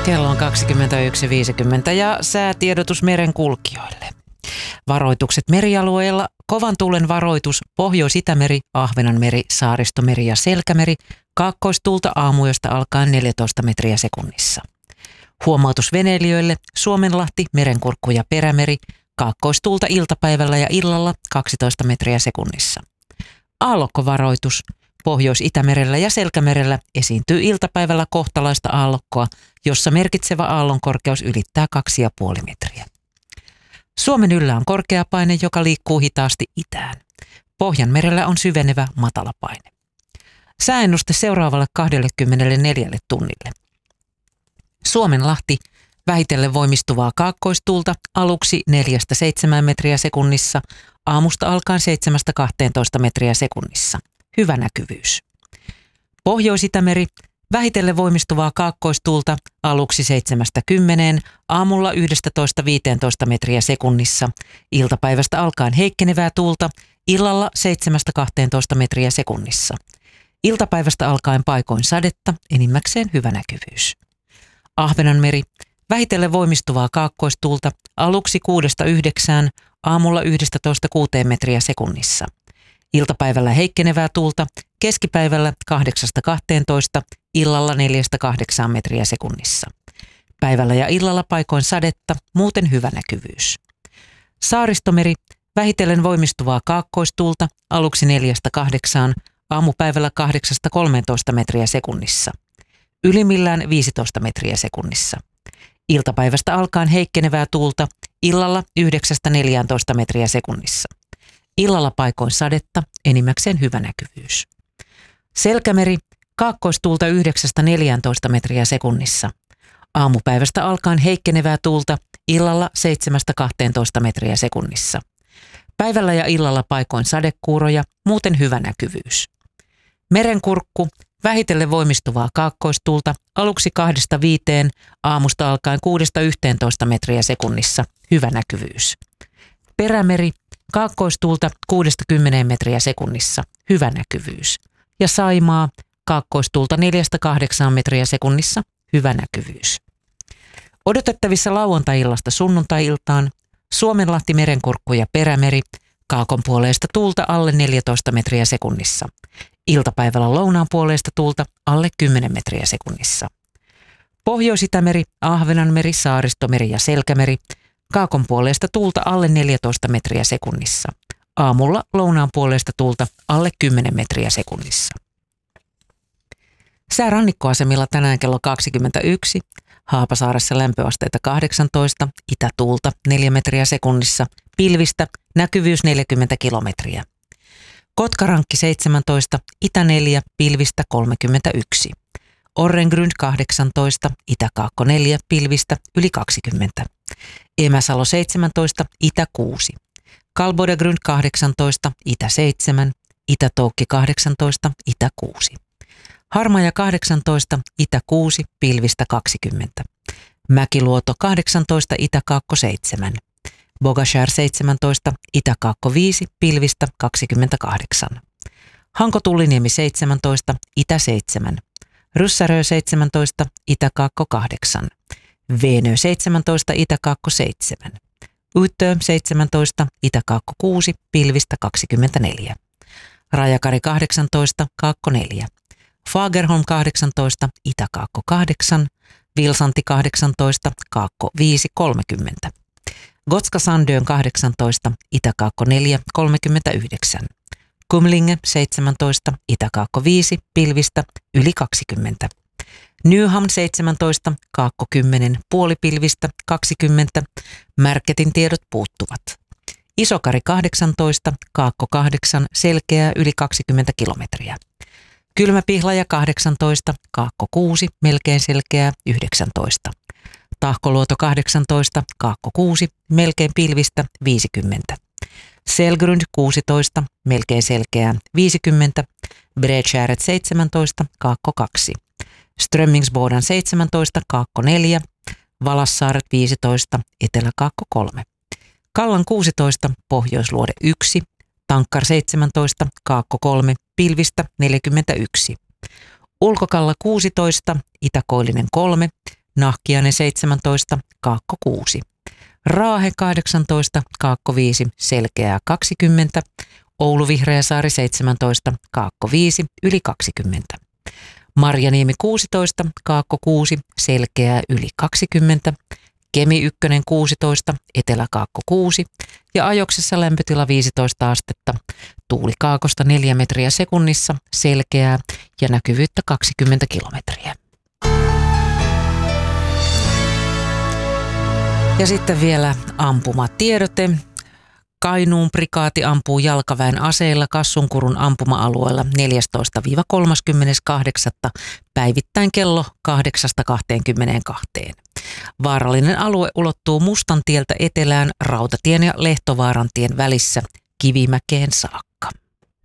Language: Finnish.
Kello on 21.50 ja säätiedotus merenkulkijoille. Varoitukset merialueilla, kovan tuulen varoitus, Pohjois-Itämeri, Ahvenanmeri, Saaristomeri ja Selkämeri, kaakkoistuulta aamuyöstä alkaen 14 metriä sekunnissa. Huomautus veneilijöille, Suomenlahti, Merenkurkku ja Perämeri, kaakkoistuulta iltapäivällä ja illalla 12 metriä sekunnissa. Aallokkovaroitus, Pohjois-Itämerellä ja Selkämerellä esiintyy iltapäivällä kohtalaista aallokkoa, jossa merkitsevä aallonkorkeus ylittää 2,5 metriä. Suomen yllä on korkeapaine, joka liikkuu hitaasti itään. Pohjanmerellä on syvenevä matalapaine. Sääennuste seuraavalle 24 tunnille. Suomenlahti, vähitellen voimistuvaa kaakkoistuulta, aluksi 4-7 metriä sekunnissa, aamusta alkaen 7-12 metriä sekunnissa. Hyvä näkyvyys. Pohjois-Itämeri, vähitellen voimistuvaa kaakkoistuulta, aluksi 7-10, aamulla 11-15 metriä sekunnissa, iltapäivästä alkaen heikkenevää tuulta, illalla 7-12 metriä sekunnissa. Iltapäivästä alkaen paikoin sadetta, enimmäkseen hyvä näkyvyys. Ahvenanmeri, vähitellen voimistuvaa kaakkoistuulta, aluksi 6-9, aamulla 11-6 metriä sekunnissa. Iltapäivällä heikkenevää tuulta, keskipäivällä 8-12, illalla 4-8 metriä sekunnissa. Päivällä ja illalla paikoin sadetta, muuten hyvä näkyvyys. Saaristomeri, vähitellen voimistuvaa kaakkoistuulta, aluksi 4-8, aamupäivällä 8-13 metriä sekunnissa. Ylimmillään 15 metriä sekunnissa. Iltapäivästä alkaen heikkenevää tuulta, illalla 9-14 metriä sekunnissa. Illalla paikoin sadetta, enimmäkseen hyvä näkyvyys. Selkämeri, kaakkoistuulta 9-14 metriä sekunnissa. Aamupäivästä alkaen heikkenevää tuulta, illalla 7-12 metriä sekunnissa. Päivällä ja illalla paikoin sadekuuroja, muuten hyvä näkyvyys. Merenkurkku, vähitellen voimistuvaa kaakkoistuulta, aluksi 2-5, aamusta alkaen 6-11 metriä sekunnissa, hyvä näkyvyys. Perämeri, kaakkoistuulta 6-10 metriä sekunnissa, hyvä näkyvyys. Ja Saimaa, kaakkoistuulta 4-8 metriä sekunnissa, hyvä näkyvyys. Odotettavissa lauantai-illasta sunnuntai-iltaan, Suomenlahti, Merenkurkku ja Perämeri, kaakon puoleista tuulta alle 14 metriä sekunnissa. Iltapäivällä lounaan puoleista tuulta alle 10 metriä sekunnissa. Pohjois-Itämeri, Ahvenanmeri, Saaristomeri ja Selkämeri, kaakon puoleista tuulta alle 14 metriä sekunnissa. Aamulla lounaan puoleista tuulta alle 10 metriä sekunnissa. Sää rannikkoasemilla tänään kello 21. Haapasaaressa lämpöasteita 18, itätuulta 4 metriä sekunnissa, pilvistä, näkyvyys 40 kilometriä. Kotkarankki 17, itä 4, pilvistä 31. Orrengrund 18, itäkaakko 4, pilvistä yli 20. Emäsalo 17, itä 6. Kalbodegrund 18, itä 7, Itätoukki 18, itä 6. Harmaja 18, itä 6, pilvistä 20. Mäkiluoto 18, itäkaakko 7. Bogashär 17, itäkaakko 5, pilvistä 28. Hanko-Tulliniemi 17, itä 7. Ryssärö 17, itäkaakko 8. Veenö 17, itäkaakko 7. Uittö 17, itäkaakko 6, pilvistä 24. Rajakari 18, kaakko 4. Fagerholm 18, itäkaakko 8. Vilsanti 18, kaakko 5, 30. Gotska Sandön 18, itäkaakko 4, 39. Kumlinge 17, itäkaakko 5, pilvistä yli 20. Nyhamn 17, kaakko 10, puolipilvistä 20. Märketin tiedot puuttuvat. Isokari 18, kaakko 8, selkeää yli 20 kilometriä. Kylmäpihlaja 18, kaakko 6, melkein selkeää 19. Tahkoluoto 18, kaakko 6, melkein pilvistä 50. Selgrund 16, melkein selkeää 50. Bredskäret 17, kaakko 2. Strömmingsbodan 17, kaakko 4. Valassaaret 15, eteläkaakko 3. Kallan 16, Pohjoisluode 1. Tankkar 17, kaakko 3, pilvistä 41. Ulkokalla 16, Itäkoillinen 3, Nahkiainen 17, Kaakko 6. Raahe 18, Kaakko 5, Selkeää 20. Oulu Vihreäsaari 17, Kaakko 5, yli 20. Marjaniemi 16, Kaakko 6, Selkeää yli 20. Kemi 1 16, Etelä-Kaakko 6 ja Ajoksessa lämpötila 15 astetta. Tuuli kaakosta 4 metriä sekunnissa, selkeää ja näkyvyyttä 20 kilometriä. Ja sitten vielä ampumatiedote. Kainuun prikaati ampuu jalkaväen aseilla Kassunkurun ampuma-alueella 14-38. päivittäin kello 8-22. Vaarallinen alue ulottuu Mustantieltä etelään Rautatien ja Lehtovaarantien välissä Kivimäkeen saakka.